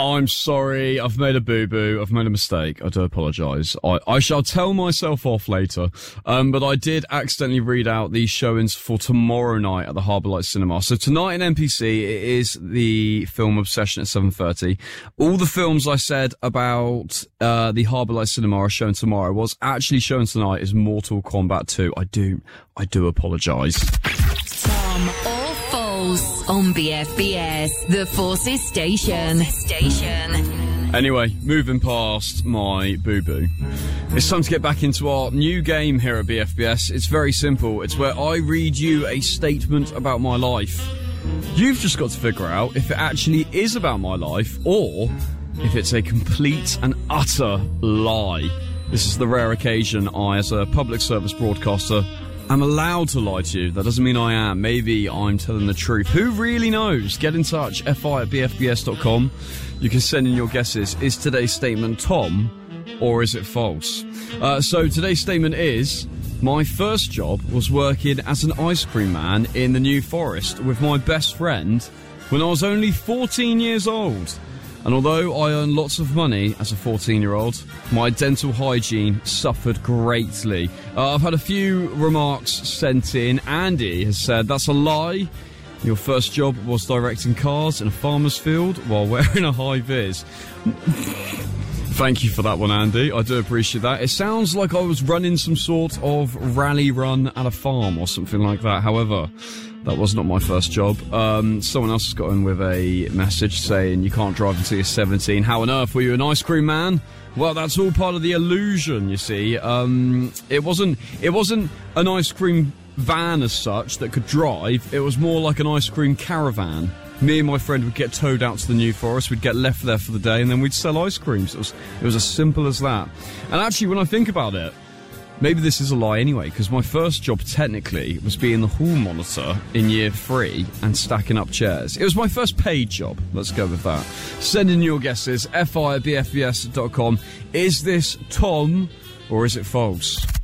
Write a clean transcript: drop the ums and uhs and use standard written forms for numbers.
I'm sorry. I've made a boo-boo. I've made a mistake. I do apologise. I shall tell myself off later. But I did accidentally read out these showings for tomorrow night at the Harbour Lights Cinema. So tonight in NPC, it is the film Obsession at 7:30. All the films I said about the Harbour Lights Cinema are shown tomorrow. What's actually shown tonight is Mortal Kombat 2. I do apologise. Tom or false on BFBS, the Forces Station. Anyway, moving past my boo-boo, it's time to get back into our new game here at BFBS. It's very simple. It's where I read you a statement about my life. You've just got to figure out if it actually is about my life or if it's a complete and utter lie. This is the rare occasion I, as a public service broadcaster, am allowed to lie to you. That doesn't mean I am. Maybe I'm telling the truth. Who really knows? Get in touch, fi@bfbs.com. You can send in your guesses. Is today's statement Tom or is it false? So today's statement is, my first job was working as an ice cream man in the New Forest with my best friend when I was only 14 years old. And although I earned lots of money as a 14-year-old, my dental hygiene suffered greatly. I've had a few remarks sent in. Andy has said, that's a lie. Your first job was directing cars in a farmer's field while wearing a high-vis. Thank you for that one, Andy. I do appreciate that. It sounds like I was running some sort of rally run at a farm or something like that. However, that was not my first job. Someone else has got in with a message saying you can't drive until you're 17. How on earth were you an ice cream man? Well, that's all part of the illusion, you see. It wasn't an ice cream van as such that could drive. It was more like an ice cream caravan. Me and my friend would get towed out to the New Forest, we'd get left there for the day, and then we'd sell ice creams. It was as simple as that. And actually, when I think about it, maybe this is a lie anyway, because my first job, technically, was being the hall monitor in year 3 and stacking up chairs. It was my first paid job. Let's go with that. Send in your guesses, fi@bfbs.com. Is this Tom, or is it false?